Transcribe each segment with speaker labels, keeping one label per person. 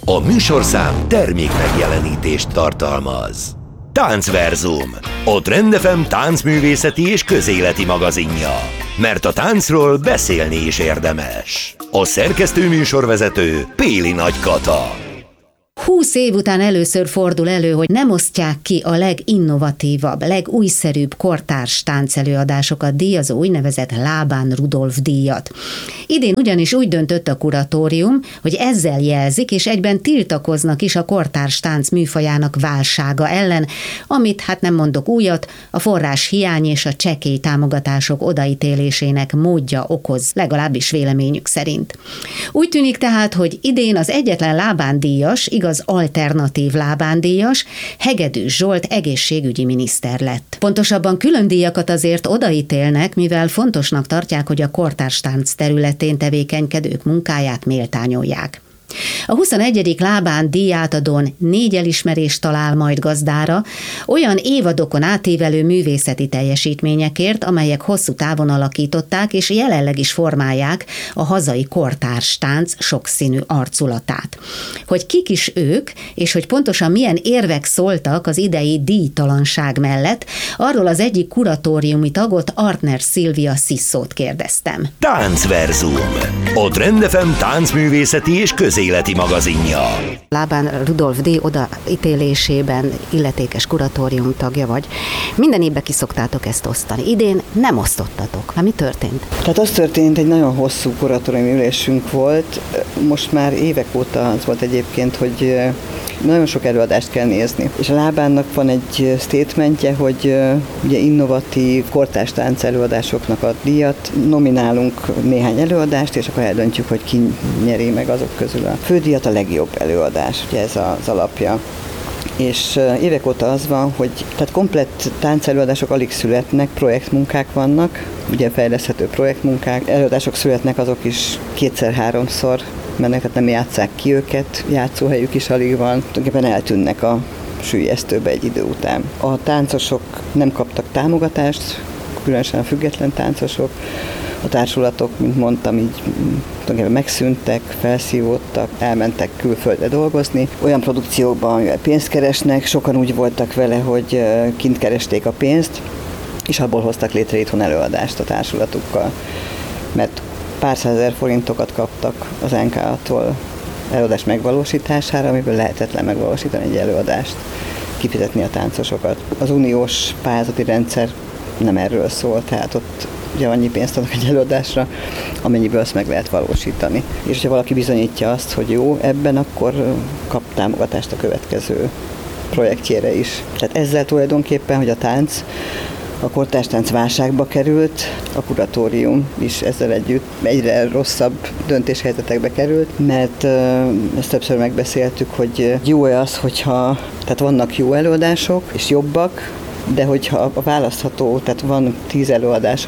Speaker 1: A műsorszám termék megjelenítést tartalmaz. Táncverzum, a Trend FM táncművészeti és közéleti magazinja. Mert a táncról beszélni is érdemes. A szerkesztő műsorvezető Péli Nagy Kata.
Speaker 2: 20 év után először fordul elő, hogy nem osztják ki a leginnovatívabb, legújszerűbb kortárs táncelőadásokat díjazó úgynevezett Lábán Rudolf díjat. Idén ugyanis úgy döntött a kuratórium, hogy ezzel jelzik és egyben tiltakoznak is a kortárs tánc műfajának válsága ellen, amit, hát nem mondok újat, a forrás hiány és a csekély támogatások odaítélésének módja okoz, legalábbis véleményük szerint. Úgy tűnik tehát, hogy idén az egyetlen Lábán díjas, igaz alternatív Lábán díjas, Hegedűs Zsolt egészségügyi miniszter lett. Pontosabban külön díjakat azért odaítélnek, mivel fontosnak tartják, hogy a kortárs tánc területén tevékenykedők munkáját méltányolják. A 21. Lábán díjátadón 4 elismerést talál majd gazdára, olyan évadokon átívelő művészeti teljesítményekért, amelyek hosszú távon alakították és jelenleg is formálják a hazai kortárs tánc sokszínű arculatát. Hogy kik is ők, és hogy pontosan milyen érvek szóltak az idei díjtalanság mellett, arról az egyik kuratóriumi tagot, Artner Szilvia Sziszót kérdeztem.
Speaker 1: Táncverzum, a Trend FM táncművészeti és közéleti magazinja.
Speaker 2: Lábán Rudolf díj odaítélésében illetékes kuratórium tagja vagy. Minden évben ki szoktátok ezt osztani. Idén nem osztottatok. Na, mi történt?
Speaker 3: Tehát az történt, egy nagyon hosszú kuratóriumi ülésünk volt. Most már évek óta az volt egyébként, hogy nagyon sok előadást kell nézni. És a Lábánnak van egy statementje, hogy ugye innovatív kortárs tánc előadásoknak a díjat, nominálunk néhány előadást, és akkor eldöntjük, hogy ki nyeri meg azok közül a fődíjat, a legjobb előadás. Ugye ez az alapja. És évek óta az van, hogy tehát komplett táncelőadások alig születnek, projektmunkák vannak, ugye fejleszthető projektmunkák, előadások születnek, azok is 2-3-szor mennek, tehát nem játsszák ki őket, játszóhelyük is alig van, tulajdonképpen eltűnnek a süllyesztőbe egy idő után. A táncosok nem kaptak támogatást, különösen a független táncosok, a társulatok, mint mondtam, így megszűntek, felszívódtak, elmentek külföldre dolgozni. Olyan produkciókban, amivel pénzt keresnek, sokan úgy voltak vele, hogy kint keresték a pénzt, és abból hoztak létre itthon előadást a társulatukkal. Mert pár százezer forintokat kaptak az NK-tól előadás megvalósítására, amiből lehetetlen megvalósítani egy előadást, kifizetni a táncosokat. Az uniós pályázati rendszer nem erről szól, tehát ott ugye annyi pénzt adnak egy előadásra, amennyiből azt meg lehet valósítani. És ha valaki bizonyítja azt, hogy jó ebben, akkor kap támogatást a következő projektjére is. Tehát ezzel tulajdonképpen, hogy a kortárs tánc válságba került, a kuratórium is ezzel együtt egyre rosszabb döntéshelyzetekbe került, mert ezt többször megbeszéltük, hogy jó-e az, hogyha tehát vannak jó előadások és jobbak, de hogyha a választható, tehát van 10 előadás,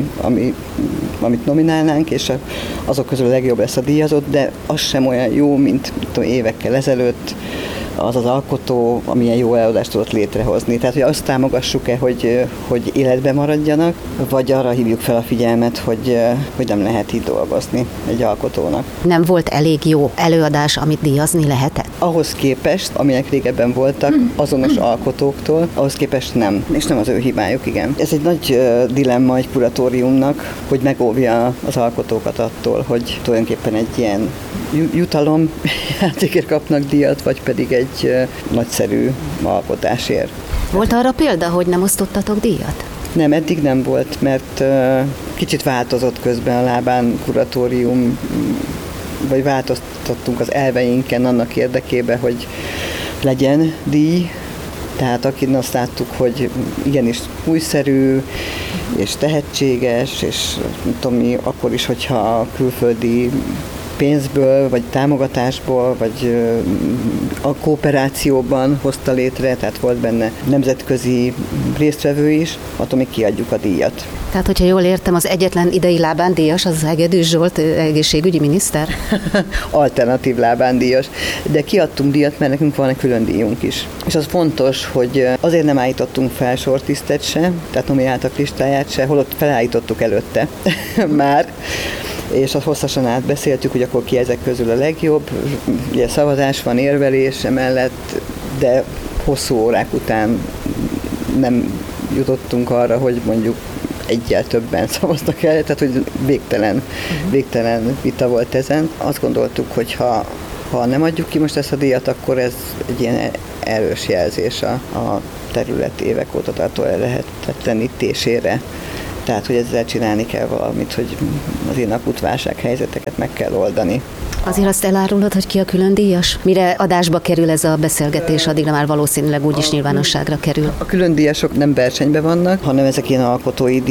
Speaker 3: amit nominálnánk, és azok közül a legjobb lesz a díjazott, de az sem olyan jó, mint évekkel ezelőtt az az alkotó, amilyen jó előadást tudott létrehozni. Tehát, hogy azt támogassuk-e, hogy életben maradjanak, vagy arra hívjuk fel a figyelmet, hogy nem lehet így dolgozni egy alkotónak.
Speaker 2: Nem volt elég jó előadás, amit díjazni lehetett?
Speaker 3: Ahhoz képest, amilyenek régebben voltak, azonos alkotóktól, ahhoz képest nem. És nem az ő hibájuk, igen. Ez egy nagy dilemma egy kuratóriumnak, hogy megóvja az alkotókat attól, hogy tulajdonképpen egy ilyen jutalom játékért kapnak díjat, vagy pedig egy nagyszerű alkotásért.
Speaker 2: Volt arra példa, hogy nem osztottatok díjat?
Speaker 3: Nem, eddig nem volt, mert kicsit változott közben a Lábán kuratórium, vagy változtattunk az elveinken annak érdekében, hogy legyen díj. Tehát akin azt láttuk, hogy igenis újszerű, és tehetséges, és tudom mi, akkor is, hogyha a külföldi pénzből, vagy támogatásból, vagy a kooperációban hozta létre, tehát volt benne nemzetközi résztvevő is, attól még kiadjuk a díjat.
Speaker 2: Tehát, hogyha jól értem, az egyetlen idei Lábán díjas az Hegedűs Zsolt egészségügyi miniszter?
Speaker 3: Alternatív Lábán díjas. De kiadtunk díjat, mert nekünk van egy külön díjunk is. És az fontos, hogy azért nem állítottunk fel sortisztet se, tehát nomináltak listáját se, holott felállítottuk előtte már, és azt hosszasan átbeszéltük, hogy akkor ki ezek közül a legjobb. Ugye szavazás van, érvelés emellett, de hosszú órák után nem jutottunk arra, hogy mondjuk egyel többen szavaztak el, tehát hogy végtelen vita volt ezen. Azt gondoltuk, hogy ha nem adjuk ki most ezt a díjat, akkor ez egy ilyen erős jelzés a terület évek óta tartó ellehetetlenítésére. Tehát, hogy ezzel csinálni kell valamit, hogy az ilyen akut válsághelyzeteket meg kell oldani.
Speaker 2: Azért azt elárulod, hogy ki a külön díjas? Mire adásba kerül ez a beszélgetés, addigra már valószínűleg úgyis nyilvánosságra kerül.
Speaker 3: A külön díjasok nem versenyben vannak, hanem ezek ilyen alkotói díjak.